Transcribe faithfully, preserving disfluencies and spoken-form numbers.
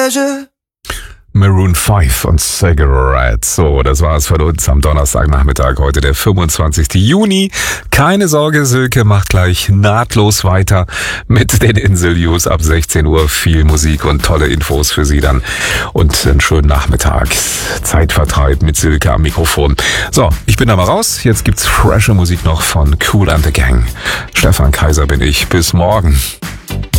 Maroon fünf und Cigarette. So, das war's von uns am Donnerstagnachmittag, heute der fünfundzwanzigster Juni. Keine Sorge, Silke macht gleich nahtlos weiter mit den Insel-News ab sechzehn Uhr. Viel Musik und tolle Infos für Sie dann. Und einen schönen Nachmittag. Zeitvertreib mit Silke am Mikrofon. So, ich bin da mal raus. Jetzt gibt's frische Musik noch von Kool and the Gang. Stefan Kaiser bin ich. Bis morgen.